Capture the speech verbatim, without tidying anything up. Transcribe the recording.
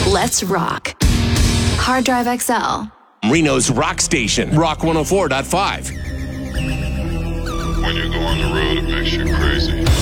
Let's rock. Hard Drive X L. Reno's rock station, Rock one oh four point five. When you go on the road, it makes you crazy.